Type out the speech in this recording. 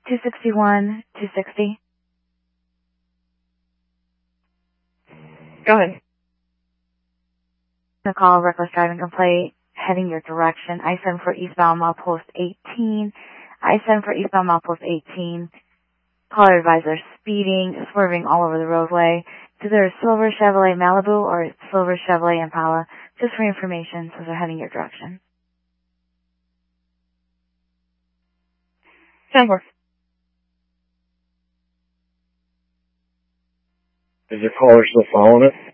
261, 260. Go ahead. The call, reckless driving complaint, heading your direction. I-7 for eastbound milepost 18. I-7 for eastbound milepost 18. Caller advisor speeding, swerving all over the roadway. It's either a silver Chevrolet Malibu or a silver Chevrolet Impala. Just for information, so they're heading your direction. 10-4. Is your caller still following it?